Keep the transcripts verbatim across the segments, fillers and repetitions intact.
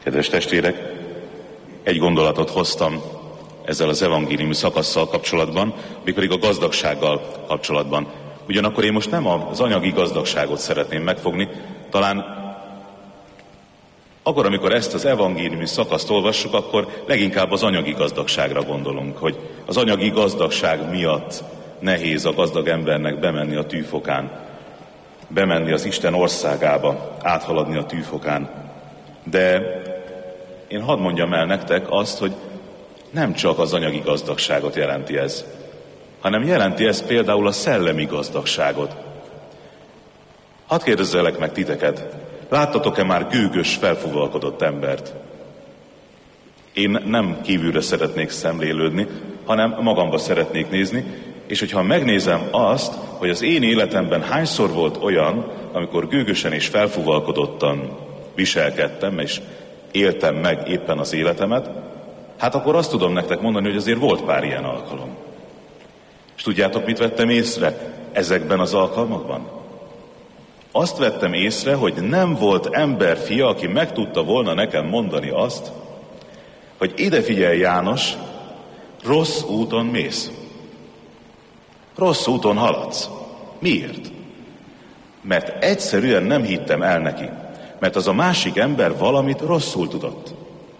Kedves testvérek, egy gondolatot hoztam ezzel az evangéliumi szakasszal kapcsolatban, mégpedig a gazdagsággal kapcsolatban. Ugyanakkor én most nem az anyagi gazdagságot szeretném megfogni, talán akkor, amikor ezt az evangéliumi szakaszt olvassuk, akkor leginkább az anyagi gazdagságra gondolunk, hogy az anyagi gazdagság miatt nehéz a gazdag embernek bemenni a tűfokán, bemenni az Isten országába, áthaladni a tűfokán. De én hadd mondjam el nektek azt, hogy nem csak az anyagi gazdagságot jelenti ez, hanem jelenti ez például a szellemi gazdagságot. Hadd kérdezzelek meg titeket, láttatok-e már gőgös, felfúvalkodott embert? Én nem kívülre szeretnék szemlélődni, hanem magamba szeretnék nézni, és hogyha megnézem azt, hogy az én életemben hányszor volt olyan, amikor gőgösen és felfúvalkodottan viselkedtem, és éltem meg éppen az életemet, hát akkor azt tudom nektek mondani, hogy azért volt pár ilyen alkalom. És tudjátok, mit vettem észre ezekben az alkalmakban? Azt vettem észre, hogy nem volt emberfia, aki meg tudta volna nekem mondani azt, hogy ide figyelj János, rossz úton mész. Rossz úton haladsz. Miért? Mert egyszerűen nem hittem el neki. Mert az a másik ember valamit rosszul tudott.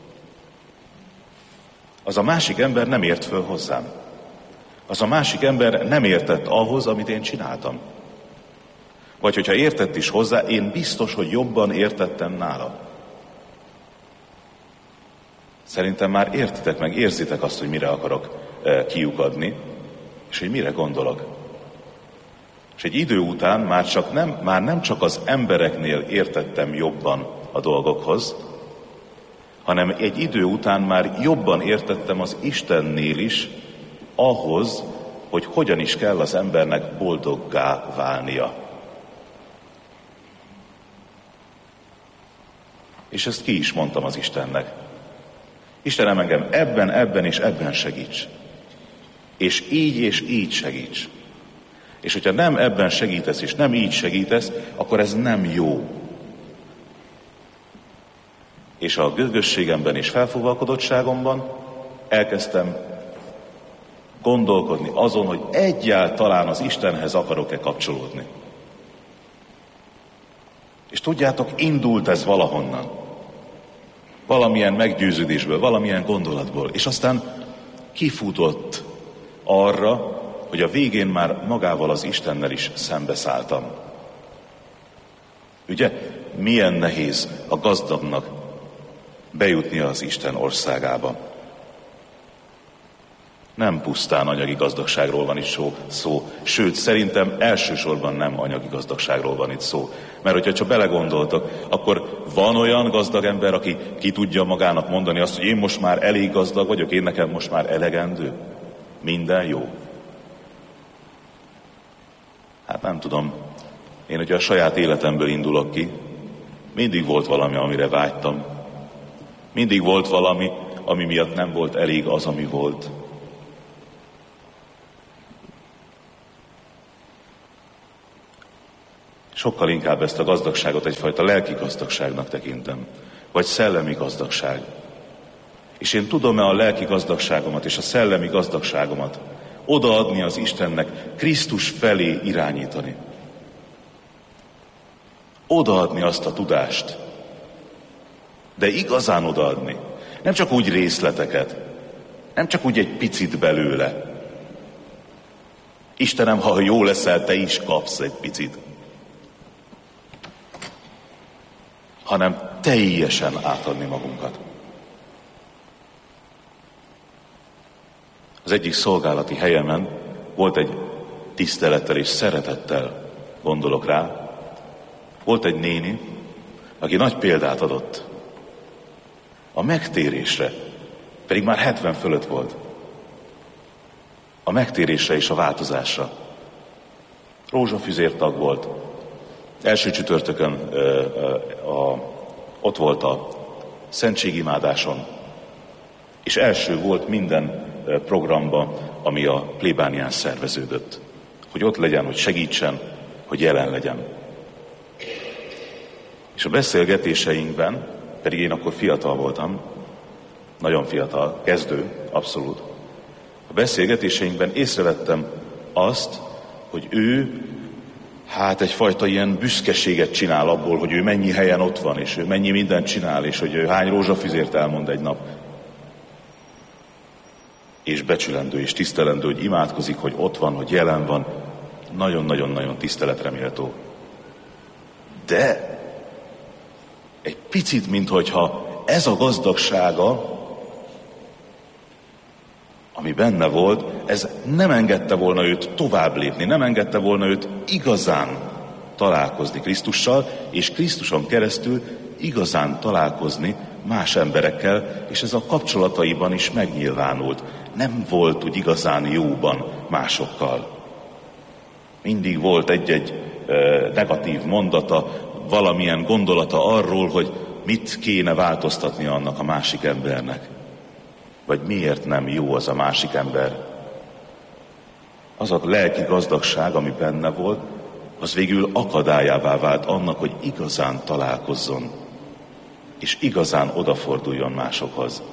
Az a másik ember nem ért föl hozzám. Az a másik ember nem értett ahhoz, amit én csináltam. Vagy hogyha értett is hozzá, én biztos, hogy jobban értettem nála. Szerintem már értitek meg, érzitek azt, hogy mire akarok kiukadni, és hogy mire gondolok. És egy idő után már, csak nem, már nem csak az embereknél értettem jobban a dolgokhoz, hanem egy idő után már jobban értettem az Istennél is ahhoz, hogy hogyan is kell az embernek boldoggá válnia. És ezt ki is mondtam az Istennek. Istenem, engem ebben, ebben és ebben segíts. És így és így segíts. És hogyha nem ebben segítesz, és nem így segítesz, akkor ez nem jó. És a gőgösségemben és felfúvalkodottságomban elkezdtem gondolkodni azon, hogy egyáltalán az Istenhez akarok-e kapcsolódni. És tudjátok, indult ez valahonnan. Valamilyen meggyőződésből, valamilyen gondolatból. És aztán kifutott arra, hogy a végén már magával az Istennel is szembeszálltam. Ugye, milyen nehéz a gazdagnak bejutnia az Isten országába. Nem pusztán anyagi gazdagságról van itt szó, szó, sőt, szerintem elsősorban nem anyagi gazdagságról van itt szó. Mert hogyha csak belegondoltak, akkor van olyan gazdag ember, aki ki tudja magának mondani azt, hogy én most már elég gazdag vagyok, én nekem most már elegendő, minden jó. Hát nem tudom, én hogyha a saját életemből indulok ki, mindig volt valami, amire vágytam. Mindig volt valami, ami miatt nem volt elég az, ami volt. Sokkal inkább ezt a gazdagságot egyfajta lelki gazdagságnak tekintem, vagy szellemi gazdagság. És én tudom-e a lelki gazdagságomat és a szellemi gazdagságomat odaadni az Istennek, Krisztus felé irányítani. Odaadni azt a tudást, de igazán odaadni. Nem csak úgy részleteket, nem csak úgy egy picit belőle. Istenem, ha jó leszel, te is kapsz egy picit. Hanem teljesen átadni magunkat. Az egyik szolgálati helyemen volt egy tisztelettel és szeretettel, gondolok rá, volt egy néni, aki nagy példát adott a megtérésre, pedig már hetven fölött volt. A megtérésre és a változásra. Rózsafüzértag volt. Első csütörtökön ö, ö, a, ott volt a szentségimádáson, és első volt minden programban, ami a plébánián szerveződött. Hogy ott legyen, hogy segítsen, hogy jelen legyen. És a beszélgetéseinkben Pedig én akkor fiatal voltam, nagyon fiatal, kezdő, abszolút. A beszélgetéseinkben észrevettem azt, hogy ő hát egyfajta ilyen büszkeséget csinál abból, hogy ő mennyi helyen ott van, és ő mennyi mindent csinál, és hogy ő hány rózsafüzért elmond egy nap. És becsülendő és tisztelendő, hogy imádkozik, hogy ott van, hogy jelen van. Nagyon-nagyon-nagyon tiszteletre méltó. De egy picit, minthogyha ez a gazdagsága, ami benne volt, ez nem engedte volna őt tovább lépni, nem engedte volna őt igazán találkozni Krisztussal, és Krisztuson keresztül igazán találkozni más emberekkel, és ez a kapcsolataiban is megnyilvánult. Nem volt úgy igazán jóban másokkal. Mindig volt egy-egy e, negatív mondata, valamilyen gondolata arról, hogy mit kéne változtatni annak a másik embernek. Vagy miért nem jó az a másik ember. Az a lelki gazdagság, ami benne volt, az végül akadályává vált annak, hogy igazán találkozzon, és igazán odaforduljon másokhoz.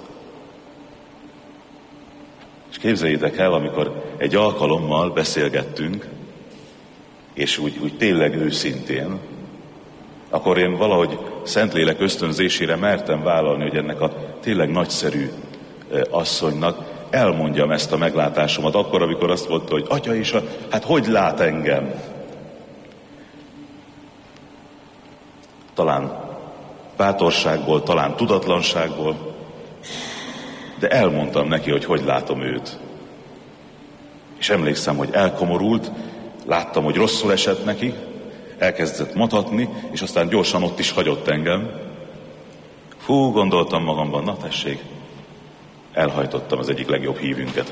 És képzeljétek el, amikor egy alkalommal beszélgettünk, és úgy, úgy tényleg őszintén, akkor én valahogy Szentlélek ösztönzésére mertem vállalni, hogy ennek a tényleg nagyszerű asszonynak elmondjam ezt a meglátásomat, akkor, amikor azt mondta, hogy Atya is, hát hogy lát engem? Talán bátorságból, talán tudatlanságból, de elmondtam neki, hogy hogy látom őt. És emlékszem, hogy elkomorult, láttam, hogy rosszul esett neki, elkezdett matatni, és aztán gyorsan ott is hagyott engem. Fú, gondoltam magamban, na tessék, elhajtottam az egyik legjobb hívünket.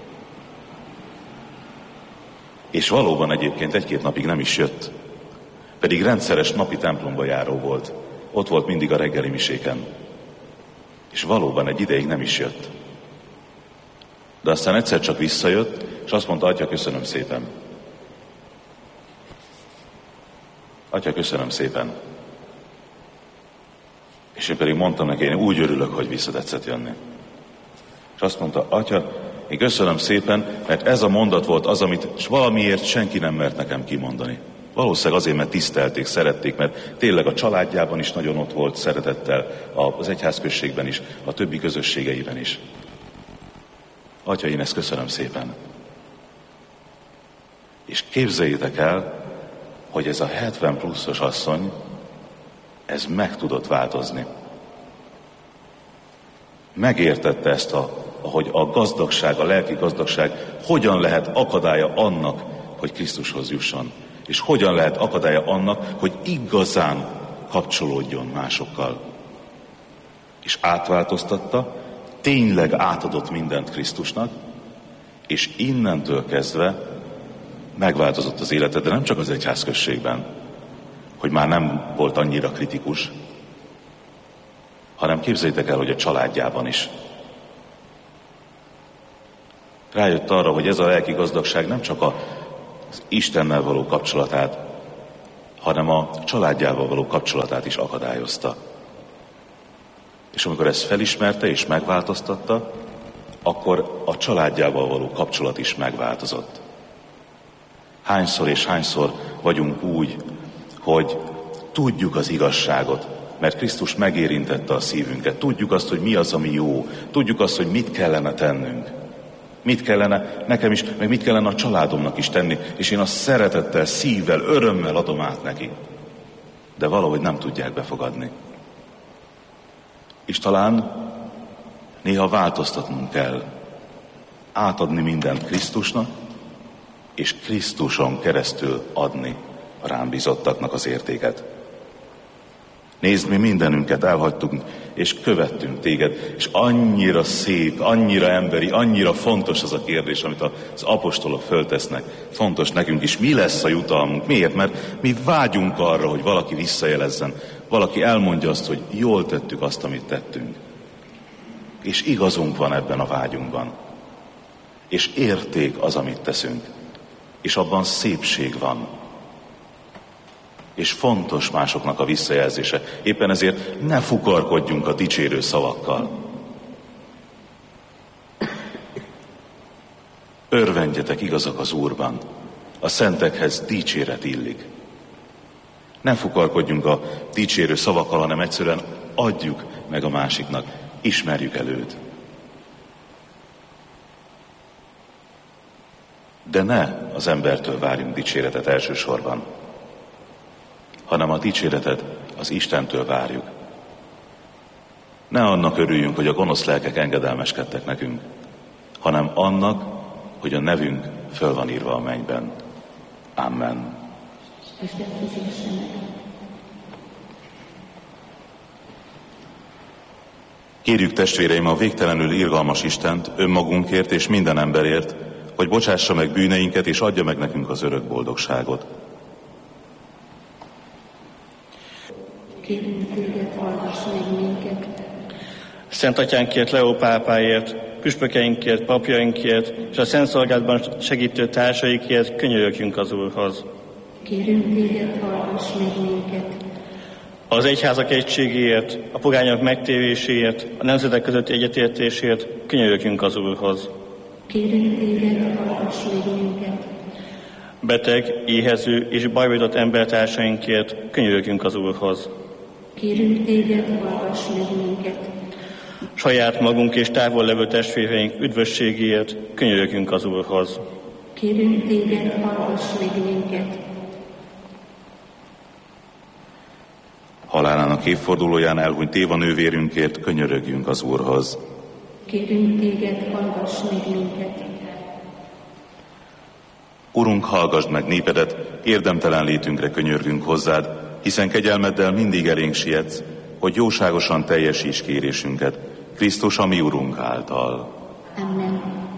És valóban egyébként egy-két napig nem is jött. Pedig rendszeres napi templomba járó volt. Ott volt mindig a reggeli miséken. És valóban egy ideig nem is jött. De aztán egyszer csak visszajött, és azt mondta, Atya, köszönöm szépen. Atya, köszönöm szépen. És én pedig mondtam neki, én úgy örülök, hogy vissza tetszett jönni. És azt mondta, Atya, én köszönöm szépen, mert ez a mondat volt az, amit és valamiért senki nem mert nekem kimondani. Valószínűleg azért, mert tisztelték, szerették, mert tényleg a családjában is nagyon ott volt szeretettel, az egyházközségben is, a többi közösségeiben is. Atya, én ezt köszönöm szépen. És képzeljétek el, hogy ez a hetven pluszos asszony, ez meg tudott változni. Megértette ezt, a, ahogy a gazdagság, a lelki gazdagság hogyan lehet akadálya annak, hogy Krisztushoz jusson. És hogyan lehet akadálya annak, hogy igazán kapcsolódjon másokkal. És átváltoztatta, tényleg átadott mindent Krisztusnak, és innentől kezdve megváltozott az élete, de nem csak az egyházközségben, hogy már nem volt annyira kritikus, hanem képzeljétek el, hogy a családjában is. Rájött arra, hogy ez a lelki gazdagság nem csak az Istennel való kapcsolatát, hanem a családjával való kapcsolatát is akadályozta. És amikor ezt felismerte és megváltoztatta, akkor a családjával való kapcsolat is megváltozott. Hányszor és hányszor vagyunk úgy, hogy tudjuk az igazságot, mert Krisztus megérintette a szívünket. Tudjuk azt, hogy mi az, ami jó. Tudjuk azt, hogy mit kellene tennünk. Mit kellene nekem is, meg mit kellene a családomnak is tenni. És én azt szeretettel, szívvel, örömmel adom át neki. De valahogy nem tudják befogadni. És talán néha változtatnunk kell. Átadni mindent Krisztusnak, és Krisztuson keresztül adni a rám bízottaknak az értéket. Nézd, mi mindenünket elhagytunk, és követtünk téged, és annyira szép, annyira emberi, annyira fontos az a kérdés, amit az apostolok föltesznek. Fontos nekünk is, mi lesz a jutalmunk. Miért? Mert mi vágyunk arra, hogy valaki visszajelezzen, valaki elmondja azt, hogy jól tettük azt, amit tettünk. És igazunk van ebben a vágyunkban. És érték az, amit teszünk. És abban szépség van. és fontos másoknak a visszajelzése. Éppen ezért ne fukarkodjunk a dicsérő szavakkal. Örvendjetek igazak az Úrban, a szentekhez dicséret illik. Ne fukarkodjunk a dicsérő szavakkal, hanem egyszerűen adjuk meg a másiknak, ismerjük el őt. De ne az embertől várjunk dicséretet elsősorban, hanem a dicséretet az Istentől várjuk. Ne annak örüljünk, hogy a gonosz lelkek engedelmeskedtek nekünk, hanem annak, hogy a nevünk föl van írva a mennyben. Amen. Kérjük testvéreim a végtelenül irgalmas Istent önmagunkért és minden emberért, hogy bocsássa meg bűneinket és adja meg nekünk az örök boldogságot. Kérünk téged, hallgass meg minket. Szent Atyánkért, Leó pápáért, püspökeinkért, papjainkért és a szent szolgálatban segítő társaikért könyörögjünk az Úrhoz. Kérünk téged, hallgass meg minket. Az egyházak egységéért, a pogányok megtéréséért, a nemzetek közötti egyetértésért könyörögjünk az Úrhoz. Kérünk téged, hallgass meg minket. Beteg, éhező és bajba embertársainkért könyörögjünk az Úrhoz. Kérünk téged, hallgass meg minket. Saját magunk és távol levő testvéreink üdvösségéért könyörögjünk az Úrhoz. Kérünk téged, hallgass meg minket. Halálának évfordulóján elhunyt Éva nővérünkért könyörögjünk az Úrhoz. Kérünk téged, hallgass meg minket. Urunk, hallgasd meg népedet, érdemtelen létünkre könyörgünk hozzád, hiszen kegyelmeddel mindig elénk sietsz, hogy jóságosan teljesíts kérésünket, Krisztus, a mi Urunk által. Amen.